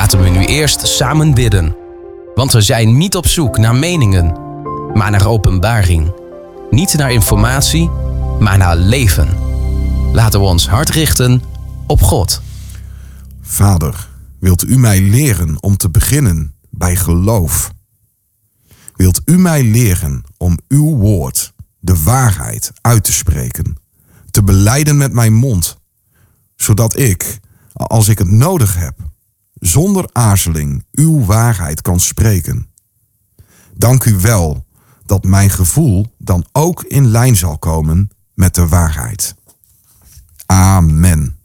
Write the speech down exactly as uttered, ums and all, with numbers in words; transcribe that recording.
Laten we nu eerst samen bidden. Want we zijn niet op zoek naar meningen, maar naar openbaring. Niet naar informatie, maar naar leven. Laten we ons hart richten op God. Vader, wilt u mij leren om te beginnen bij geloof? Wilt u mij leren om uw woord, de waarheid, uit te spreken, te belijden met mijn mond, zodat ik, als ik het nodig heb, zonder aarzeling uw waarheid kan spreken. Dank u wel dat mijn gevoel dan ook in lijn zal komen met de waarheid. Amen.